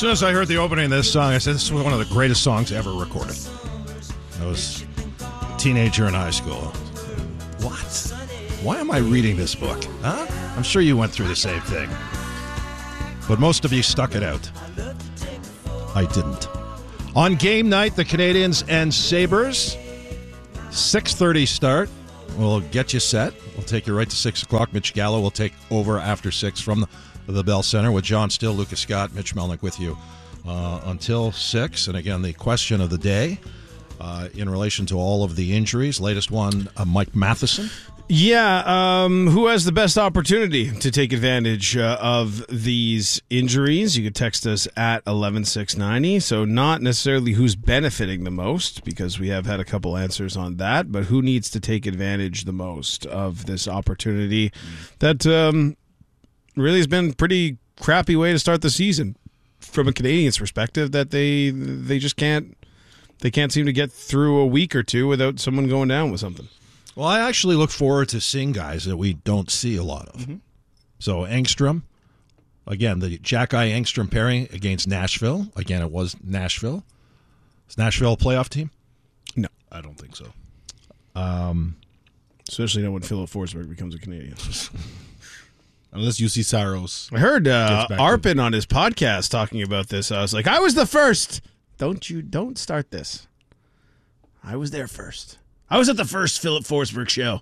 soon as I heard the opening of this song, I said, this is one of the greatest songs ever recorded. I was a teenager in high school. What? Why am I reading this book? Huh? I'm sure you went through the same thing. But most of you stuck it out. I didn't. On game night, the Canadians and Sabres. 6:30 start. We'll get you set. We'll take you right to 6 o'clock. Mitch Gallo will take over after 6 from the Bell Center with John Still, Lucas Scott, Mitch Melnick with you until 6. And again, the question of the day in relation to all of the injuries. Latest one, Mike Matheson. Yeah, who has the best opportunity to take advantage of these injuries? You could text us at 11690. So not necessarily who's benefiting the most, because we have had a couple answers on that, but who needs to take advantage the most of this opportunity that really has been a pretty crappy way to start the season from a Canadians perspective, that they just can't seem to get through a week or two without someone going down with something. Well, I actually look forward to seeing guys that we don't see a lot of. Mm-hmm. So Engstrom, again, the Jack-Eye-Engstrom pairing against Nashville. Again, it was Nashville. Is Nashville a playoff team? No, I don't think so. Especially not when Philip Forsberg becomes a Canadian. Unless UC Saros. I heard Arpin on his podcast talking about this. I was like, I was the first. Don't start this. I was there first. I was at the first Philip Forsberg show.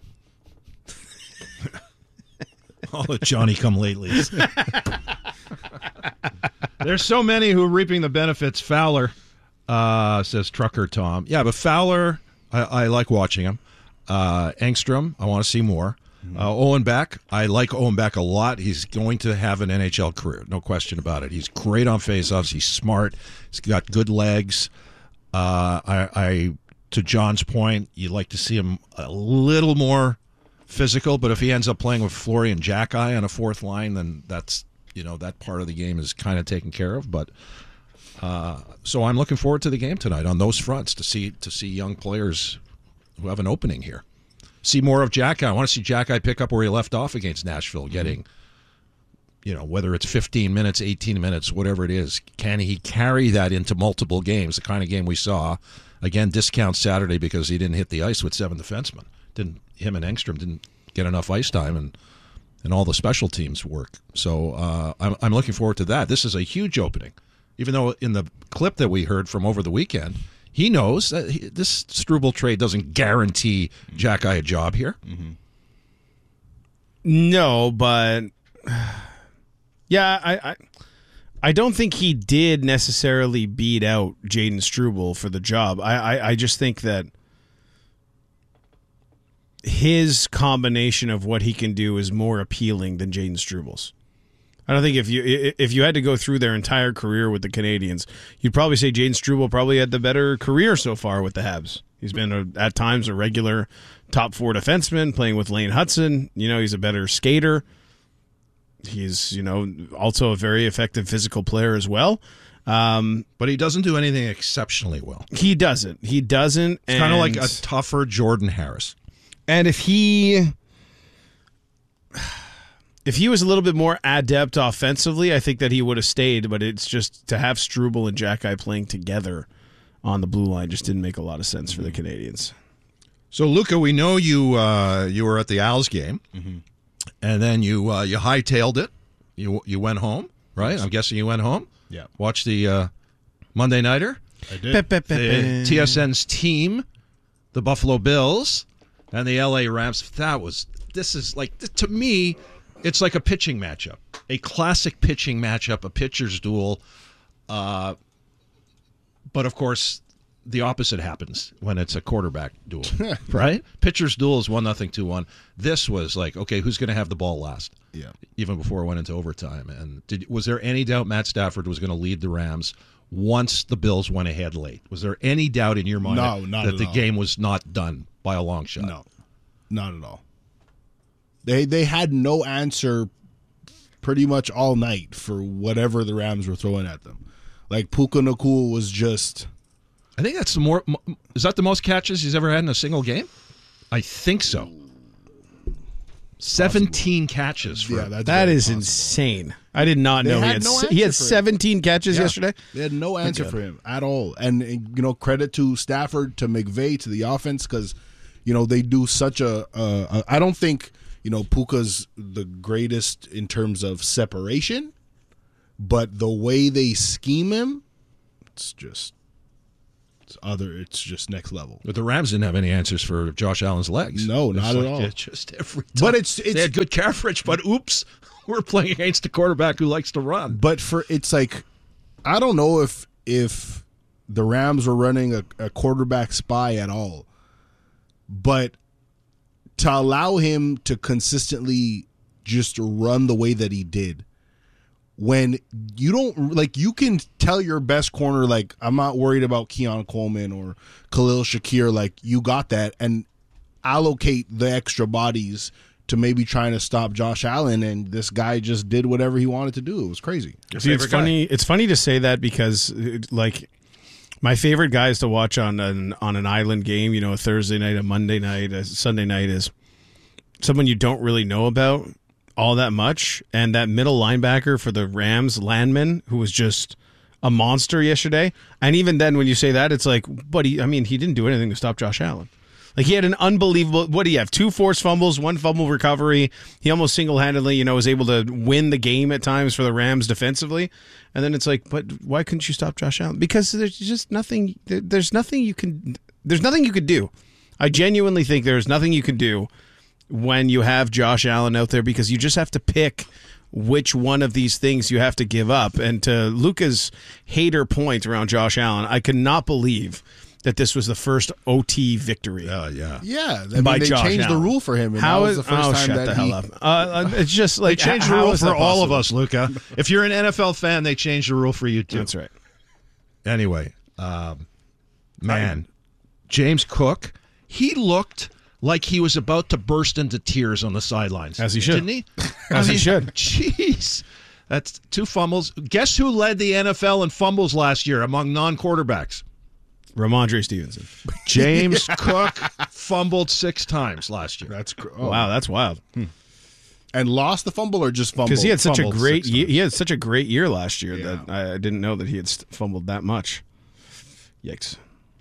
All the Johnny-come-latelys. There's so many who are reaping the benefits. Fowler, says Trucker Tom. Yeah, but Fowler, I like watching him. Engstrom, I want to see more. Owen Beck, I like Owen Beck a lot. He's going to have an NHL career, no question about it. He's great on faceoffs. He's smart. He's got good legs. To John's point, you'd like to see him a little more physical, but if he ends up playing with Fleury and Jack-Eye on a fourth line, then that's, that part of the game is kind of taken care of. But so I'm looking forward to the game tonight on those fronts to see young players who have an opening here. See more of Jack-Eye. I want to see Jack-Eye pick up where he left off against Nashville, getting, whether it's 15 minutes, 18 minutes, whatever it is. Can he carry that into multiple games, the kind of game we saw? Again, discount Saturday because he didn't hit the ice with 7 defensemen. Him and Engstrom didn't get enough ice time and all the special teams work. So I'm looking forward to that. This is a huge opening. Even though in the clip that we heard from over the weekend, he knows that this Struble trade doesn't guarantee Jack-Eye a job here. Mm-hmm. No, but yeah, I don't think he did necessarily beat out Jaden Struble for the job. I just think that his combination of what he can do is more appealing than Jaden Struble's. I don't think if you had to go through their entire career with the Canadians, you'd probably say Jaden Struble probably had the better career so far with the Habs. He's been at times a regular top 4 defenseman playing with Lane Hudson. He's a better skater. He's, also a very effective physical player as well. But he doesn't do anything exceptionally well. He doesn't. It's kind of like a tougher Jordan Harris. And if he was a little bit more adept offensively, I think that he would have stayed. But it's just to have Struble and Jack-Eye playing together on the blue line just didn't make a lot of sense for the Canadians. So, Luca, we know you were at the Als game. Mm-hmm. And then you hightailed it. You went home, right? I'm guessing you went home. Yeah. Watched the Monday Nighter. I did. The TSN's team, the Buffalo Bills, and the LA Rams. To me, it's like a pitching matchup, a classic pitching matchup, a pitcher's duel. But of course, the opposite happens when it's a quarterback duel, right? Pitcher's duel is 1-0, 2-1. This was like, okay, who's going to have the ball last? Yeah. Even before it went into overtime. And was there any doubt Matt Stafford was going to lead the Rams once the Bills went ahead late? Was there any doubt in your mind that the game was not done by a long shot? No, not at all. They had no answer pretty much all night for whatever the Rams were throwing at them. Like Puka Nacua was just... I think that's is that the most catches he's ever had in a single game? I think so. 17 catches. For Yeah, That very is possible. insane. I did not They know had no he had answer for it. 17 catches yesterday. They had no answer for him at all. And credit to Stafford, to McVay, to the offense, because they do such a. I don't think Puka's the greatest in terms of separation, but the way they scheme him, it's just next level. But the Rams didn't have any answers for Josh Allen's legs. No, It's not at all. It's just every time. But it's they had good coverage, but oops, we're playing against a quarterback who likes to run. But it's like, I don't know if the Rams were running a quarterback spy at all, but to allow him to consistently just run the way that he did, when you don't, like, you can tell your best corner, like, I'm not worried about Keon Coleman or Khalil Shakir, like, you got that, and allocate the extra bodies to maybe trying to stop Josh Allen, and this guy just did whatever he wanted to do. It was crazy. See, it's funny. It's funny to say that because, like, my favorite guys to watch on an island game, a Thursday night, a Monday night, a Sunday night, is someone you don't really know about all that much, and that middle linebacker for the Rams, Landman, who was just a monster yesterday. And even then, when you say that, it's like, but he didn't do anything to stop Josh Allen. Like, he had an unbelievable, what do you have, 2 forced fumbles, 1 fumble recovery. He almost single-handedly, was able to win the game at times for the Rams defensively. And then it's like, but why couldn't you stop Josh Allen? Because there's just nothing, there's nothing you can do. I genuinely think there's nothing you can do when you have Josh Allen out there, because you just have to pick which one of these things you have to give up. And to Luca's hater point around Josh Allen, I cannot believe that this was the first OT victory. Yeah. By they Josh changed Allen. the rule for him, and that was the first time shut that the hell up. It's just like, They changed the how rule is for that all of possible? us, Luca. If you're an NFL fan, they changed the rule for you too. That's right. Anyway, James Cook, he looked like he was about to burst into tears on the sidelines. As he should. Didn't he? As he should. Jeez. That's 2 fumbles. Guess who led the NFL in fumbles last year among non-quarterbacks? Ramondre Stevenson. James Cook fumbled 6 times last year. Wow, that's wild. And lost the fumble or just fumbled? Because he had such a Fumbled great 6 times. he had such a great year last year Yeah. that I didn't know that he had fumbled that much. Yikes.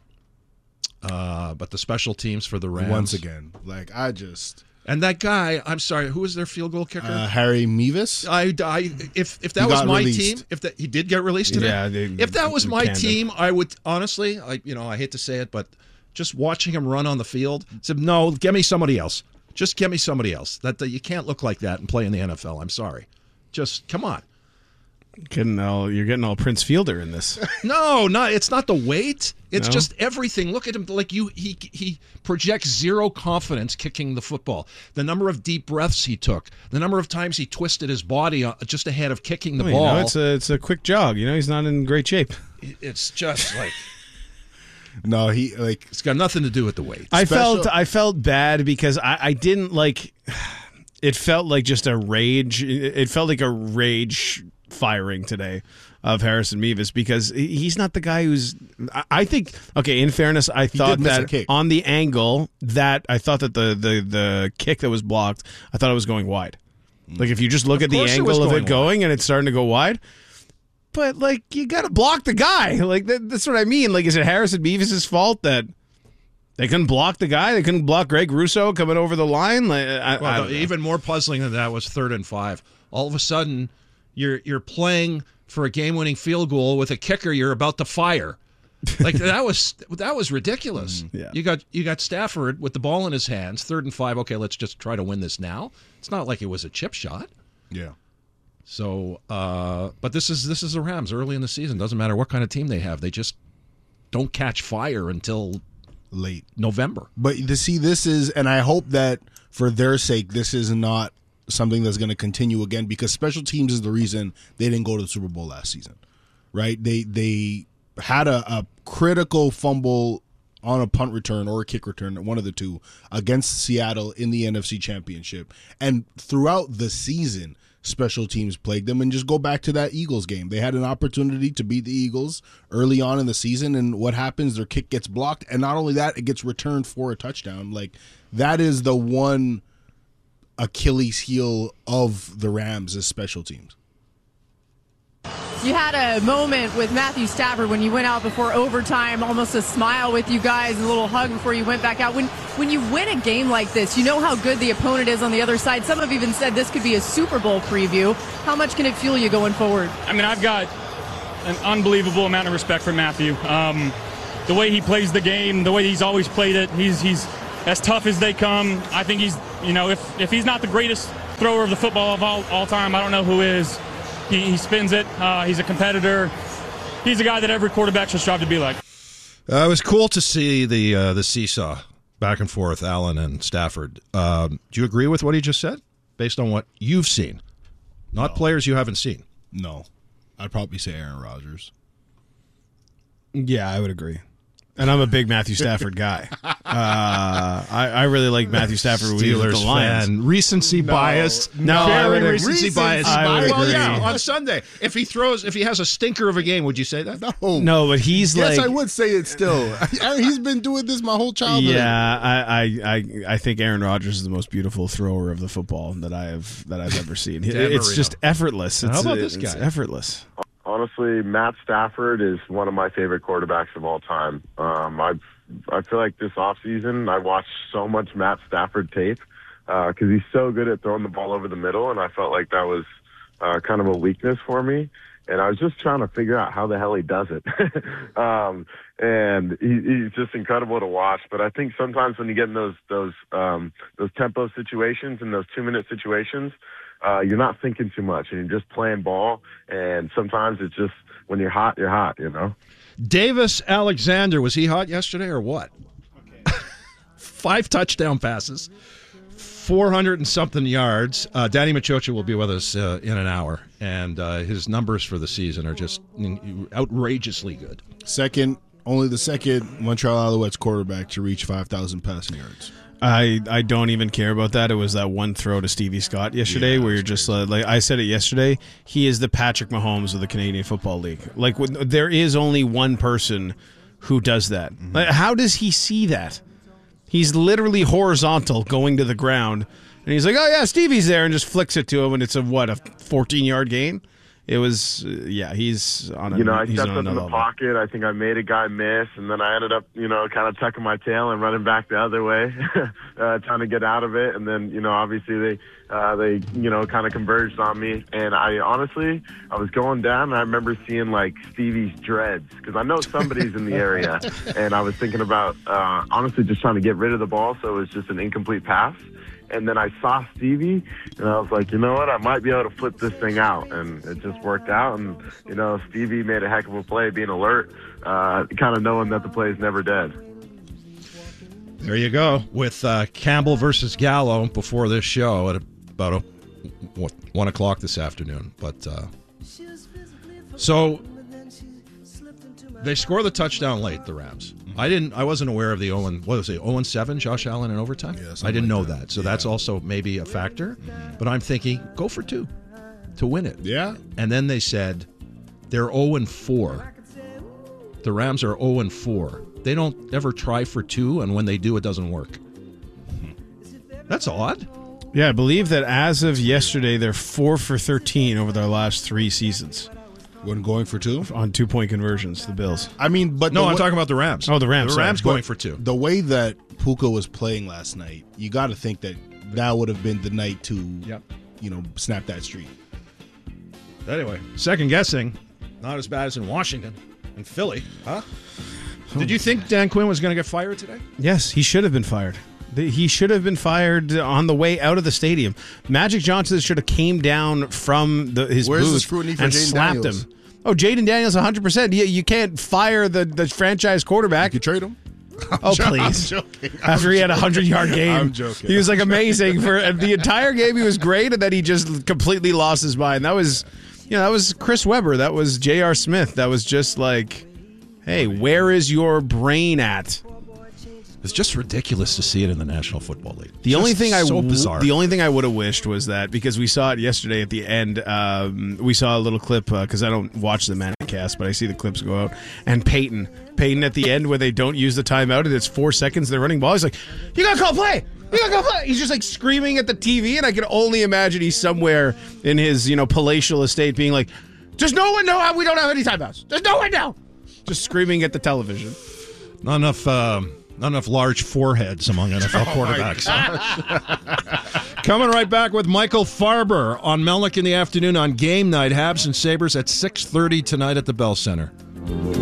But the special teams for the Rams. Once again, like, And that guy, I'm sorry, who was their field goal kicker? Harry Mevis. If that He was got my released. team, he did get released today. Yeah, if that was my canned him. team, I would honestly, I hate to say it, but just watching him run on the field, said, no, get me somebody else. Just get me somebody else. That you can't look like that and play in the NFL. I'm sorry. Just come on. You're getting all Prince Fielder in this. No, it's not the weight. It's No? just everything. Look at him. Like he projects zero confidence kicking the football. The number of deep breaths he took, the number of times he twisted his body just ahead of kicking the ball. It's a quick jog. He's not in great shape. It's just like No, it's got nothing to do with the weight. I felt bad because I didn't like. It felt like just a rage. It felt like a rage firing today of Harrison Mevis, because he's not the guy who's. I think, okay, in fairness, I thought did miss a that kick. on the angle that I thought that the kick that was blocked, I thought it was going wide. Like, if you just look at the course it was angle of going it going and it's starting to go wide. But, like, you got to block the guy. Like, that's what I mean. Like, is it Harrison Mevis' fault that they couldn't block the guy? They couldn't block Greg Russo coming over the line? Like, I don't know. Even more puzzling than that was 3rd and 5. All of a sudden, you're playing for a game-winning field goal with a kicker you're about to fire. Like, that was ridiculous. Yeah. You got Stafford with the ball in his hands, 3rd and 5. Okay, let's just try to win this now. It's not like it was a chip shot. yeah. So, but this is the Rams early in the season. Doesn't matter what kind of team they have. They just don't catch fire until Late. November. But to see, this is, and I hope that for their sake, this is not something that's going to continue again, because special teams is the reason they didn't go to the Super Bowl last season, right? They had a critical fumble on a punt return or a kick return, one of the two, against Seattle in the NFC Championship. And throughout the season, special teams plagued them. And just go back to that Eagles game. They had an opportunity to beat the Eagles early on in the season, and what happens? Their kick gets blocked, and not only that, it gets returned for a touchdown. Like, that is the one Achilles heel of the Rams is special teams. You had a moment with Matthew Stafford when you went out before overtime, almost a smile with you guys, a little hug before you went back out. When you win a game like this, you know how good the opponent is on the other side. Some have even said this could be a Super Bowl preview. How much can it fuel you going forward? I mean, I've got an unbelievable amount of respect for Matthew. The way he plays the game, the way he's always played it, he's as tough as they come. I think he's, if he's not the greatest thrower of the football of all time, I don't know who is. He spins it. He's a competitor. He's a guy that every quarterback should strive to be like. It was cool to see the seesaw back and forth, Allen and Stafford. Do you agree with what he just said, based on what you've seen? Not players you haven't seen. No. I'd probably say Aaron Rodgers. Yeah, I would agree. And I'm a big Matthew Stafford guy. I really like Matthew Stafford when he was with the Lions. Fan. Recency bias. No, I would agree. Recency bias. I would Well, agree. yeah, on Sunday. If he has a stinker of a game, would you say that? No, but he's Yes, like. I would say it still. He's been doing this my whole childhood. Yeah, I think Aaron Rodgers is the most beautiful thrower of the football that I've ever seen. It's Marino. just effortless. How about this guy? It's effortless. Honestly, Matt Stafford is one of my favorite quarterbacks of all time. I feel like this offseason I watched so much Matt Stafford tape because he's so good at throwing the ball over the middle, and I felt like that was kind of a weakness for me. And I was just trying to figure out how the hell he does it. And he's just incredible to watch. But I think sometimes when you get in those tempo situations and those 2-minute situations, you're not thinking too much and you're just playing ball. And sometimes it's just when you're hot, Davis Alexander, was he hot yesterday or what? Okay. 5 touchdown passes, 400 and something yards. Danny Machocha will be with us in an hour, and his numbers for the season are just outrageously good. Only the second Montreal Alouettes quarterback to reach 5,000 passing yards. I don't even care about that. It was that one throw to Stevie Scott yesterday where you're just like I said it yesterday. He is the Patrick Mahomes of the Canadian Football League. Like there is only one person who does that. Mm-hmm. Like, how does he see that? He's literally horizontal going to the ground, and he's like, "Oh yeah, Stevie's there," and just flicks it to him, and it's a 14-yard gain. It was, he's on a I he's stepped on up in the level. pocket. I think I made a guy miss, and then I ended up, kind of tucking my tail and running back the other way, trying to get out of it. And then, obviously they kind of converged on me. And I was going down, and I remember seeing, like, Stevie's dreads, because I know somebody's in the area. And I was thinking about, honestly, just trying to get rid of the ball, so it was just an incomplete pass. And then I saw Stevie, and I was like, you know what? I might be able to flip this thing out. And it just worked out. And, Stevie made a heck of a play, being alert, kind of knowing that the play is never dead. There you go, with Campbell versus Gallo before this show at about 1 o'clock this afternoon. But so they score the touchdown late, the Rams. I wasn't aware of the 0-7 Josh Allen in overtime? Yeah, I didn't know that. So that's also maybe a factor. Mm-hmm. But I'm thinking, go for 2 to win it. Yeah. And then they said they're 0-4. The Rams are 0-4. They don't ever try for 2, and when they do, it doesn't work. That's odd. Yeah, I believe that as of yesterday, they're 4 for 13 over their last 3 seasons. When going for 2? On 2-point conversions, the Bills. I mean, but No, I'm talking about the Rams. Oh, the Rams. The Rams sorry. going for 2. The way that Puka was playing last night, you got to think that would have been the night to, snap that streak. Anyway, second guessing, not as bad as in Washington and Philly, huh? Did you think Dan Quinn was going to get fired today? Yes, he should have been fired. He should have been fired on the way out of the stadium. Magic Johnson should have came down from his Where's booth the scrutiny for and Jaden slapped Daniels? him. Oh, Jaden Daniels, 100%. You can't fire the franchise quarterback. You trade him? Oh, please. I'm joking. After he had a 100-yard game. I'm joking. He was like amazing for the entire game. He was great, and then he just completely lost his mind. That was, that was Chris Webber. That was J.R. Smith. That was just like, hey, where is your brain at? It's just ridiculous to see it in the National Football League. The only thing bizarre. The only thing I would have wished was that, because we saw it yesterday at the end, we saw a little clip, because I don't watch the Manicast, but I see the clips go out, and Peyton at the end where they don't use the timeout and it's 4 seconds, they're running ball. He's like, you gotta call play! You gotta call play! He's just like screaming at the TV, and I can only imagine he's somewhere in his palatial estate being like, just no one know we don't have any timeouts. There's no one know! Just screaming at the television. Not enough large foreheads among NFL quarterbacks. Coming right back with Michael Farber on Melnick in the afternoon on Game Night. Habs and Sabres at 6:30 tonight at the Bell Center.